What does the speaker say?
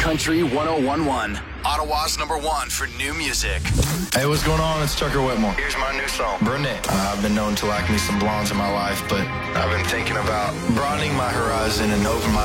Country 101.1. Ottawa's #1 for new music. Hey, what's going on? It's Tucker Whitmore. Here's my new song, Brunette. I've been known to like me some blondes in my life, but I've been thinking about broadening my horizon and open my